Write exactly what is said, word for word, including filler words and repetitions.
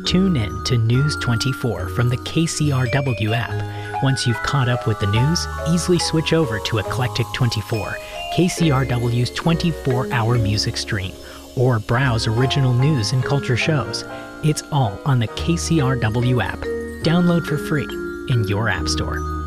Tune in to News twenty-four from the K C R W app. Once you've caught up with the news, easily switch over to Eclectic twenty-four, K C R W's twenty-four hour music stream, or browse original news and culture shows. It's all on the K C R W app. Download for free in your app store.